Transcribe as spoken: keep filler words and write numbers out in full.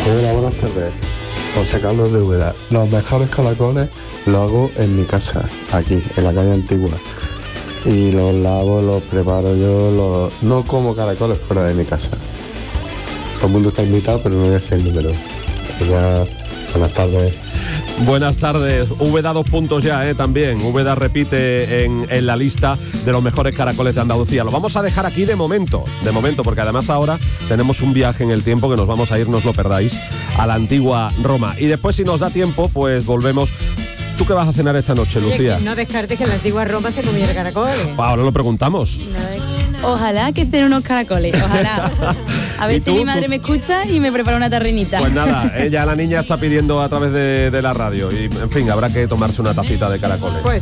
Hola, buenas tardes. José Carlos de Úbeda. Los mejores caracoles los hago en mi casa, aquí, en la calle Antigua. Y los lavo, los preparo yo, los... no como caracoles fuera de mi casa. Todo el mundo está invitado, pero no voy a hacer el número. Ya, buenas tardes. Buenas tardes. Úbeda dos puntos ya, ¿eh? También. Úbeda repite en, en la lista de los mejores caracoles de Andalucía. Lo vamos a dejar aquí de momento, de momento, porque además ahora tenemos un viaje en el tiempo que nos vamos a ir, no os lo perdáis, a la antigua Roma. Y después, si nos da tiempo, pues volvemos. ¿Tú qué vas a cenar esta noche, Lucía? No descartes que en la antigua Roma se comiera caracoles. Ahora lo preguntamos. Ojalá que estén unos caracoles, ojalá. A ver si mi madre me escucha y me prepara una tarrinita. Pues nada, ella, la niña, está pidiendo a través de, de la radio. Y, en fin, habrá que tomarse una tacita de caracoles. Pues